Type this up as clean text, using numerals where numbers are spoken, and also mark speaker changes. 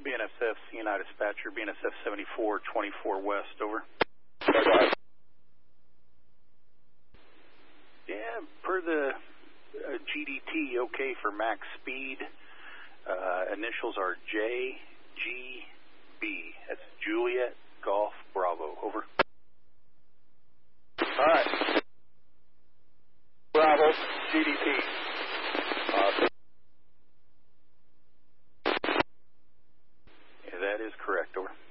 Speaker 1: BNSF, CNI dispatcher, BNSF 7424 West, over. Yeah, per the GDT, okay for max speed. Initials are JGB. That's Juliet Golf Bravo, over.
Speaker 2: All right. Bravo, GDT.
Speaker 1: Yeah, that is correct, over.